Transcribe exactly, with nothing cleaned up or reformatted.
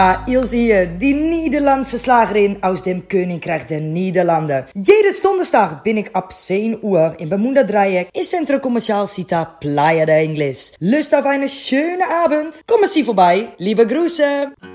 Ah, Ilse hier, die Nederlandse Slagerin aus dem Königreich der Niederlanden. Jede Donderstag bin ik ab zehn Uhr im Bermuda-Dreieck im Centro Comercial Cita Playa de Ingles. Lust auf eine schöne Abend? Kommen Sie vorbei. Liebe Grüße!